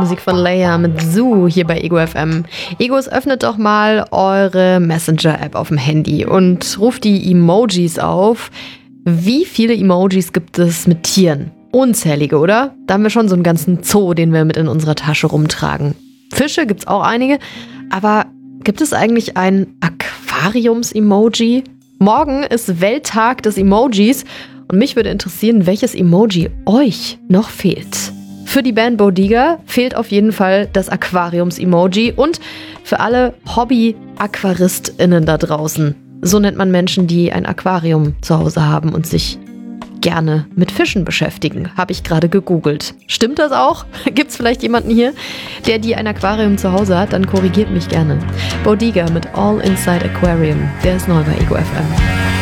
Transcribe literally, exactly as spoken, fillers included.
Musik von Leia mit Zoo hier bei Ego F M. Egos, öffnet doch mal eure Messenger-App auf dem Handy und ruft die Emojis auf. Wie viele Emojis gibt es mit Tieren? Unzählige, oder? Da haben wir schon so einen ganzen Zoo, den wir mit in unserer Tasche rumtragen. Fische gibt's auch einige, aber gibt es eigentlich ein Aquariums-Emoji? Morgen ist Welttag des Emojis und mich würde interessieren, welches Emoji euch noch fehlt. Für die Band Bodiga fehlt auf jeden Fall das Aquariums-Emoji und für alle Hobby-AquaristInnen da draußen. So nennt man Menschen, die ein Aquarium zu Hause haben und sich gerne mit Fischen beschäftigen. Habe ich gerade gegoogelt. Stimmt das auch? Gibt es vielleicht jemanden hier, der die ein Aquarium zu Hause hat? Dann korrigiert mich gerne. Bodiga mit All Inside Aquarium. Der ist neu bei Ego F M.